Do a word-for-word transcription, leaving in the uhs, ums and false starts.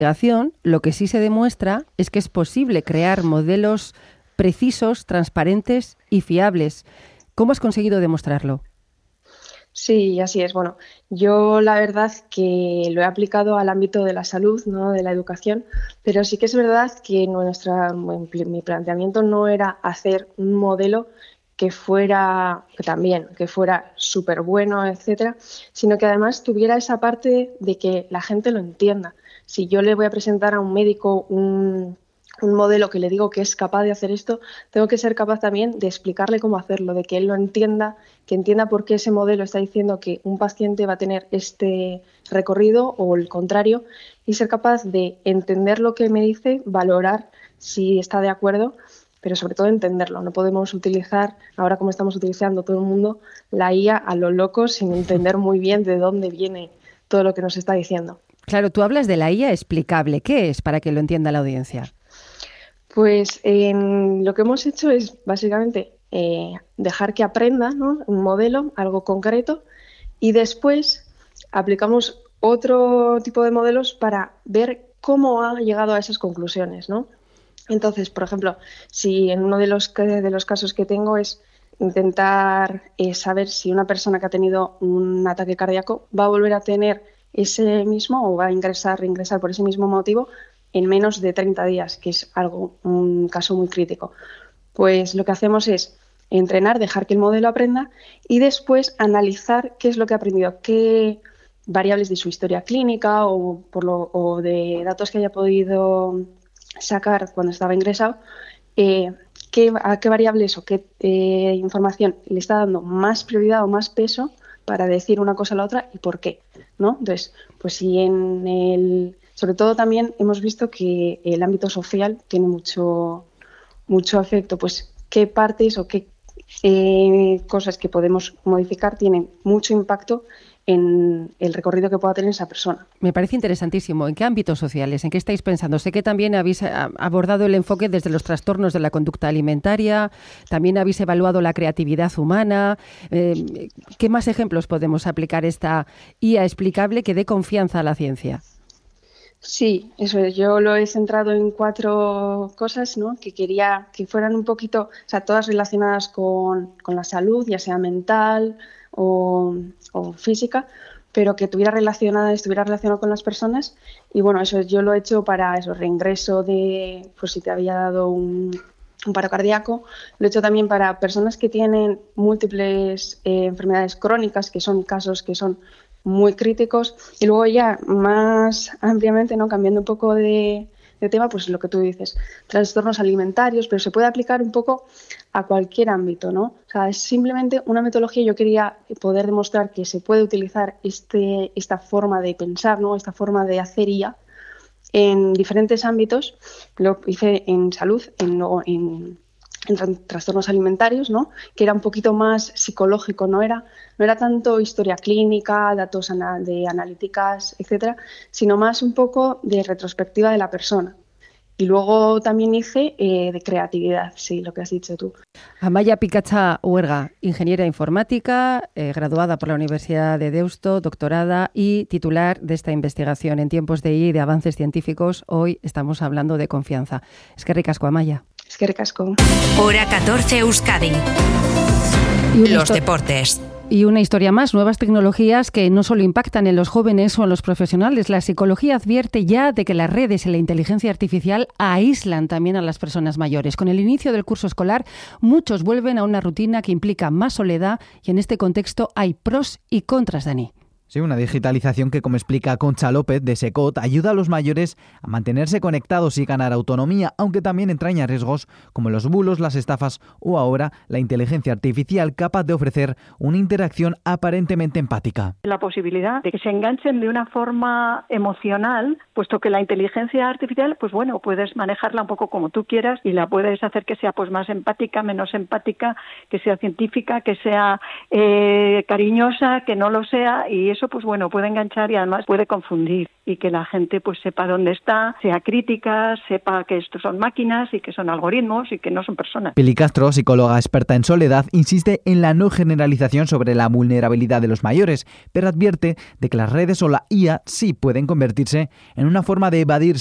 investigación, lo que sí se demuestra es que es posible crear modelos precisos, transparentes y fiables. ¿Cómo has conseguido demostrarlo? Sí, así es. Bueno, yo la verdad que lo he aplicado al ámbito de la salud, ¿no? De la educación, pero sí que es verdad que nuestra, mi planteamiento no era hacer un modelo que fuera, que también, que fuera súper bueno, etcétera, sino que además tuviera esa parte de que la gente lo entienda. Si yo le voy a presentar a un médico un, un modelo que le digo que es capaz de hacer esto, tengo que ser capaz también de explicarle cómo hacerlo, de que él lo entienda, que entienda por qué ese modelo está diciendo que un paciente va a tener este recorrido o el contrario, y ser capaz de entender lo que me dice, valorar si está de acuerdo, pero sobre todo entenderlo. No podemos utilizar, ahora como estamos utilizando todo el mundo, la I A a lo loco sin entender muy bien de dónde viene todo lo que nos está diciendo. Claro, tú hablas de la I A explicable. ¿Qué es para que lo entienda la audiencia? Pues eh, lo que hemos hecho es básicamente eh, dejar que aprenda, ¿no? Un modelo, algo concreto, y después aplicamos otro tipo de modelos para ver cómo ha llegado a esas conclusiones, ¿no? Entonces, por ejemplo, si en uno de los, de los casos que tengo es intentar eh, saber si una persona que ha tenido un ataque cardíaco va a volver a tener ese mismo o va a ingresar, reingresar por ese mismo motivo en menos de treinta días, que es algo, un caso muy crítico. Pues lo que hacemos es entrenar, dejar que el modelo aprenda y después analizar qué es lo que ha aprendido, qué variables de su historia clínica o, por lo, o de datos que haya podido sacar cuando estaba ingresado, eh, qué, a qué variables o qué eh, información le está dando más prioridad o más peso para decir una cosa a la otra y por qué, ¿no? Entonces, pues si en el... Sobre todo también hemos visto que el ámbito social tiene mucho, mucho efecto, pues qué partes o qué eh, cosas que podemos modificar tienen mucho impacto en el recorrido que pueda tener esa persona. Me parece interesantísimo. ¿En qué ámbitos sociales? ¿En qué estáis pensando? Sé que también habéis abordado el enfoque desde los trastornos de la conducta alimentaria, también habéis evaluado la creatividad humana. Eh, ¿Qué más ejemplos podemos aplicar esta I A explicable que dé confianza a la ciencia? Sí, eso es. Yo lo he centrado en cuatro cosas, ¿no? Que quería que fueran un poquito, o sea, todas relacionadas con, con la salud, ya sea mental o, o física, pero que tuviera relacionada, estuviera relacionado con las personas. Y bueno, eso yo lo he hecho para eso, reingreso de, pues si te había dado un, un paro cardíaco. Lo he hecho también para personas que tienen múltiples eh, enfermedades crónicas, que son casos que son muy críticos, y luego ya más ampliamente, ¿no? Cambiando un poco de, de tema, pues lo que tú dices, trastornos alimentarios, pero se puede aplicar un poco a cualquier ámbito, ¿no? O sea, es simplemente una metodología. Yo quería poder demostrar que se puede utilizar este, esta forma de pensar, ¿no? Esta forma de hacer I A en diferentes ámbitos. Lo hice en salud, en, en en trastornos alimentarios, ¿no? Que era un poquito más psicológico, no era, no era tanto historia clínica, datos ana- de analíticas, etcétera, sino más un poco de retrospectiva de la persona. Y luego también hice eh, de creatividad, sí, lo que has dicho tú. Amaia Picatxa Huerga, ingeniera informática, eh, graduada por la Universidad de Deusto, doctorada y titular de esta investigación en tiempos de I A y de avances científicos. Hoy estamos hablando de confianza. Eskerrik asko, Amaia. Eskerrik asko. Hora catorce Euskadi. Los deportes. Y una historia más, nuevas tecnologías que no solo impactan en los jóvenes o en los profesionales. La psicología advierte ya de que las redes y la inteligencia artificial aíslan también a las personas mayores. Con el inicio del curso escolar, muchos vuelven a una rutina que implica más soledad y en este contexto hay pros y contras, Dani. Sí, una digitalización que, como explica Concha López de SECOT, ayuda a los mayores a mantenerse conectados y ganar autonomía, aunque también entraña riesgos como los bulos, las estafas o ahora la inteligencia artificial capaz de ofrecer una interacción aparentemente empática. La posibilidad de que se enganchen de una forma emocional, puesto que la inteligencia artificial, pues bueno, puedes manejarla un poco como tú quieras y la puedes hacer que sea pues más empática, menos empática, que sea científica, que sea eh, cariñosa, que no lo sea, y eso eso pues bueno, puede enganchar y además puede confundir, y que la gente pues sepa dónde está, sea crítica, sepa que estos son máquinas y que son algoritmos y que no son personas. Pili Castro, psicóloga experta en soledad, insiste en la no generalización sobre la vulnerabilidad de los mayores, pero advierte de que las redes o la I A sí pueden convertirse en una forma de evadir